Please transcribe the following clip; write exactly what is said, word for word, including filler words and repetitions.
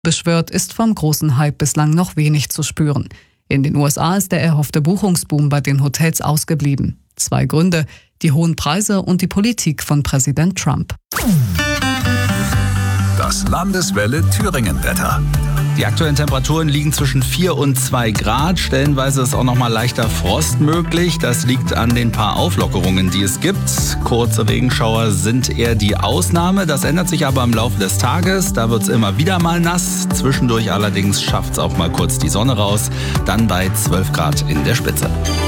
beschwört, ist vom großen Hype bislang noch wenig zu spüren. In den U S A ist der erhoffte Buchungsboom bei den Hotels ausgeblieben. Zwei Gründe: die hohen Preise und die Politik von Präsident Trump. Das Landeswelle Thüringen-Wetter. Die aktuellen Temperaturen liegen zwischen vier und zwei Grad. Stellenweise ist auch noch mal leichter Frost möglich. Das liegt an den paar Auflockerungen, die es gibt. Kurze Regenschauer sind eher die Ausnahme. Das ändert sich aber im Laufe des Tages. Da wird es immer wieder mal nass. Zwischendurch allerdings schafft es auch mal kurz die Sonne raus. Dann bei zwölf Grad in der Spitze.